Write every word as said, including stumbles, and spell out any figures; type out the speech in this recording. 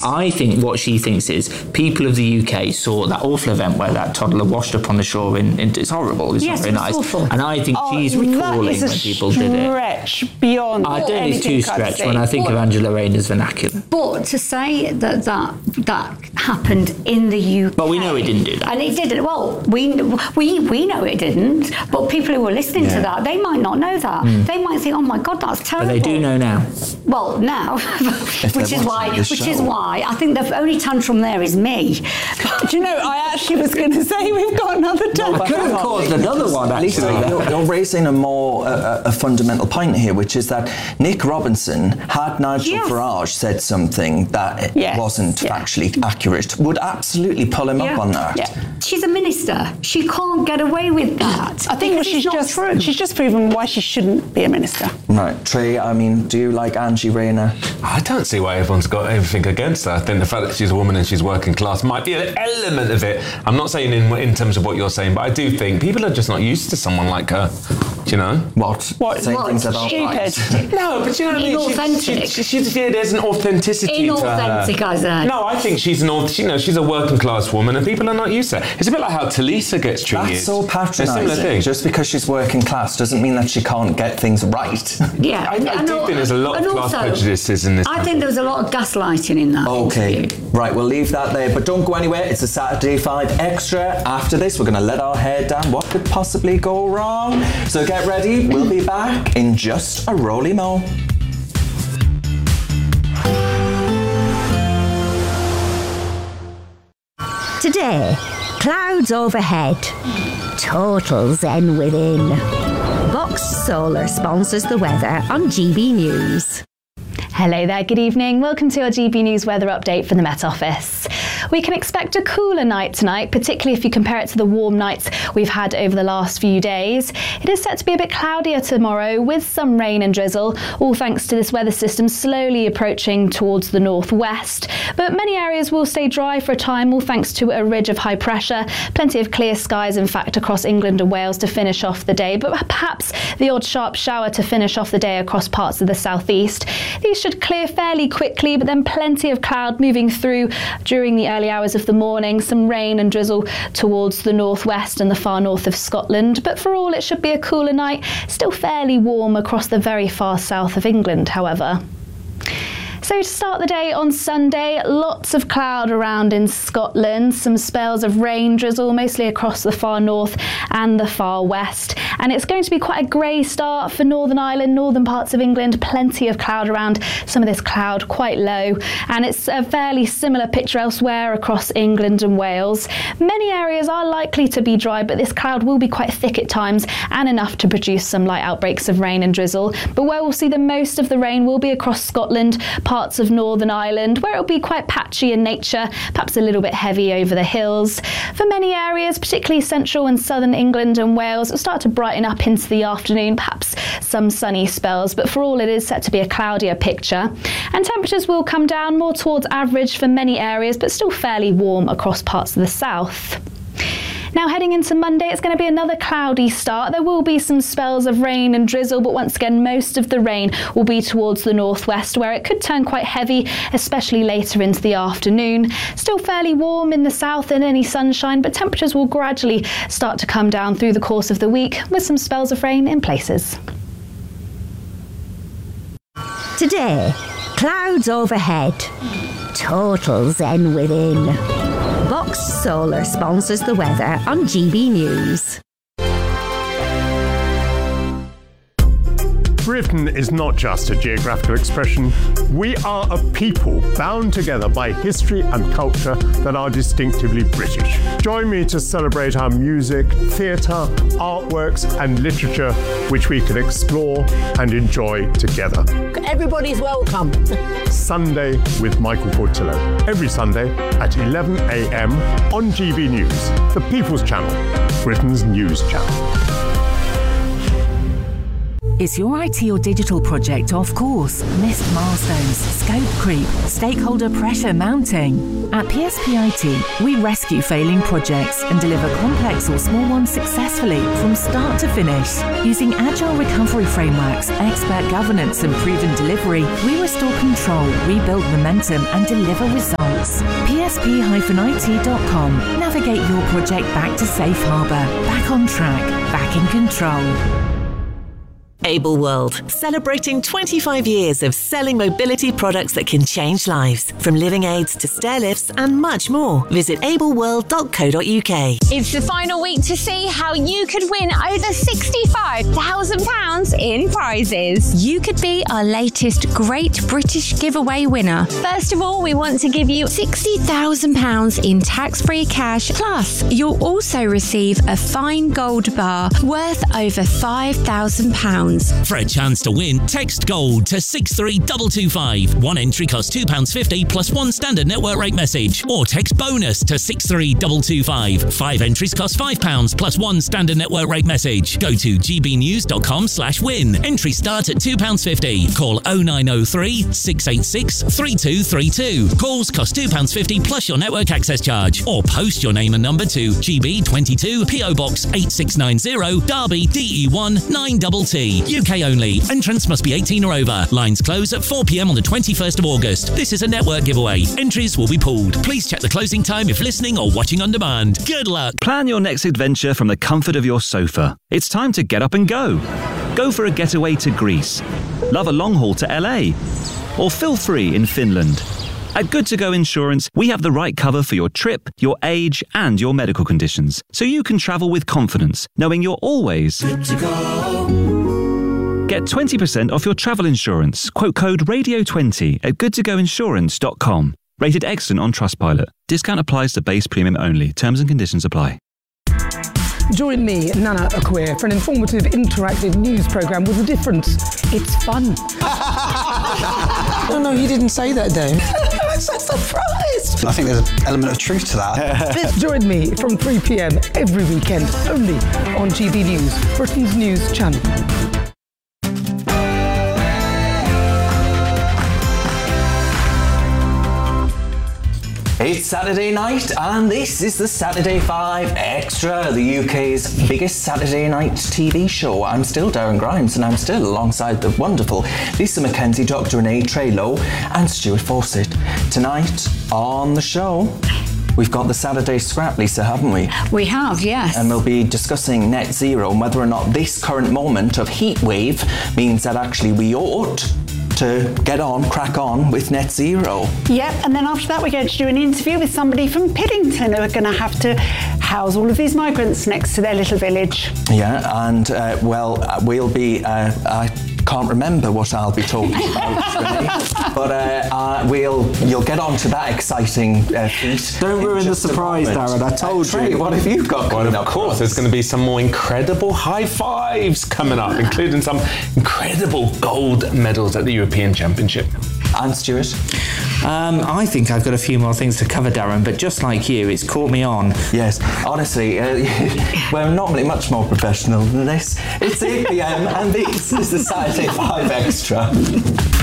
I think what she thinks is people of the U K saw that awful event where that toddler washed up on the shore. In, in it's horrible. It's yes, not very it's nice. Awful. And I think oh, she's recalling that is a when people did it. Stretch beyond. I don't think it's too stretched when I think but, of Angela Rayner's vernacular. But to say that that that happened in the U K, but we know it didn't do that, and it didn't. Well, we we we know it didn't. But people who were listening yeah. to that, they might not know that. Mm. They might think, "Oh my God, that's terrible." But they do know now. Well, now, which is why, which show. is why I think the only tantrum there is me. Do you know? I actually was going to say we've got another tantrum. I could have caused another one. Actually, you're, you're raising a more uh, a fundamental point here, which is that Nick Robinson, had Nigel yes. Farage said something that yes. wasn't yeah. factually accurate, would absolutely pull him yeah. up on that. Yeah. She's a minister. She can't get away with that. I think she's just true. she's just proven why she shouldn't be a minister. Right, Trey. I mean, do you like Angie Rayner? I don't see why everyone's got everything against her. I think the fact that she's a woman and she's working class might be an element of it. I'm not saying in in terms of what you're saying, but I do think people are just not used to someone like her. Do you know? What? What? Saying what? things about Stupid. No, but you know what I mean? Inauthentic. She, she, she, she, there's an authenticity Inauthentic, to her. I said. No, I think she's an, you know, she's a working class woman and people are not used to it. It's a bit like how Talisa gets treated. That's so patronising. Similar thing. Just because she's working class doesn't mean that she can't get things right. Yeah, I, I and do all, think there's a lot of class also, prejudices in this. I think there was a lot of gaslighting in that. Okay, interview. right, we'll leave that there, but don't go anywhere. It's a Saturday five Extra. After this, we're going to let our hair down. What could possibly go wrong? So get ready. We'll be back in just a roly-mo. Today, clouds overhead, total zen within. Vox Solar sponsors the weather on G B News. Hello there, good evening. Welcome to our G B News weather update from the Met Office. We can expect a cooler night tonight, particularly if you compare it to the warm nights we've had over the last few days. It is set to be a bit cloudier tomorrow with some rain and drizzle, all thanks to this weather system slowly approaching towards the northwest. But many areas will stay dry for a time, all thanks to a ridge of high pressure. Plenty of clear skies, in fact, across England and Wales to finish off the day, but perhaps the odd sharp shower to finish off the day across parts of the southeast. These should clear fairly quickly, but then plenty of cloud moving through during the early hours of the morning. Some rain and drizzle towards the northwest and the far north of Scotland. But for all, it should be a cooler night. Still fairly warm across the very far south of England, however. So to start the day on Sunday, lots of cloud around in Scotland, some spells of rain, drizzle, mostly across the far north and the far west. And it's going to be quite a grey start for Northern Ireland, northern parts of England, plenty of cloud around, some of this cloud quite low. And it's a fairly similar picture elsewhere across England and Wales. Many areas are likely to be dry, but this cloud will be quite thick at times and enough to produce some light outbreaks of rain and drizzle. But where we'll see the most of the rain will be across Scotland, parts of Northern Ireland, where it'll be quite patchy in nature, perhaps a little bit heavy over the hills. For many areas, particularly central and southern England and Wales, it'll start to brighten up into the afternoon, perhaps some sunny spells, but for all it is set to be a cloudier picture. And temperatures will come down more towards average for many areas, but still fairly warm across parts of the south. Now heading into Monday, it's going to be another cloudy start. There will be some spells of rain and drizzle, but once again, most of the rain will be towards the northwest, where it could turn quite heavy, especially later into the afternoon. Still fairly warm in the south and any sunshine, but temperatures will gradually start to come down through the course of the week, with some spells of rain in places. Today, clouds overhead, total zen within. Vox Solar sponsors the weather on G B News. Britain is not just a geographical expression. We are a people bound together by history and culture that are distinctively British. Join me to celebrate our music, theatre, artworks and literature, which we can explore and enjoy together. Everybody's welcome. Sunday with Michael Portillo. Every Sunday at eleven a m on G B News, the People's Channel, Britain's news channel. Is your I T or digital project off course? Missed milestones, scope creep, stakeholder pressure mounting? At P S P I T, we rescue failing projects and deliver complex or small ones successfully from start to finish. Using agile recovery frameworks, expert governance and proven delivery, we restore control, rebuild momentum and deliver results. P S P I T dot com. Navigate your project back to safe harbour, back on track, back in control. Able World, celebrating twenty-five years of selling mobility products that can change lives, from living aids to stair lifts and much more. Visit able world dot co dot uk. It's the final week to see how you could win over sixty-five thousand pounds in prizes. You could be our latest Great British Giveaway winner. First of all, we want to give you sixty thousand pounds in tax-free cash, plus you'll also receive a fine gold bar worth over five thousand pounds. For a chance to win, text GOLD to six three two two five. One entry costs two pounds fifty plus one standard network rate message. Or text BONUS to six three two two five. Five entries cost five pounds plus one standard network rate message. Go to g b news dot com slash win. Entry start at two pounds fifty. Call oh nine oh three, six eight six, three two three two. Calls cost two pounds fifty plus your network access charge. Or post your name and number to G B twenty-two, P O Box eight six nine zero, Derby, D E one nine T T. U K only. Entrance must be eighteen or over. Lines close at four p m on the twenty-first of August. This is a network giveaway. Entries will be pooled. Please check the closing time if listening or watching on demand. Good luck. Plan your next adventure from the comfort of your sofa. It's time to get up and go. Go for a getaway to Greece. Love a long haul to L A. Or feel free in Finland. At Good To Go Insurance, we have the right cover for your trip, your age, and your medical conditions, so you can travel with confidence, knowing you're always good to go. Get twenty percent off your travel insurance. Quote code radio twenty at good to go insurance dot com. Rated excellent on Trustpilot. Discount applies to base premium only. Terms and conditions apply. Join me, Nana Akua, for an informative, interactive news programme with a difference. It's fun. No, no, you didn't say that, Dave. I'm so surprised. I think there's an element of truth to that. Join me from three p m every weekend, only on G B News, Britain's news channel. It's Saturday night, and this is the Saturday Five Extra, the U K's biggest Saturday night T V show. I'm still Darren Grimes, and I'm still alongside the wonderful Lisa McKenzie, Doctor Renee Trelow, and Stuart Fawcett. Tonight on the show, we've got the Saturday Scrap, Lisa, haven't we? We have, yes. And we'll be discussing net zero and whether or not this current moment of heat wave means that actually we ought to get on, crack on with net zero. Yep, and then after that we're going to do an interview with somebody from Piddington who are going to have to house all of these migrants next to their little village. Yeah, and uh, well, uh, we'll be, uh, I can't remember what I'll be talking about, Renee, but uh, uh, we'll, you'll get on to that exciting uh, feat. Don't ruin the surprise, Darren, I told uh, Trey, you. what have you got Well, coming of up? course, there's going to be some more incredible high fives coming up, including some incredible gold medals at the European Championship. And Stuart? Um, I think I've got a few more things to cover, Darren, but just like you, it's caught me on. Yes, honestly, uh, we're normally much more professional than this. It's eight p m and this is the Saturday Five Extra.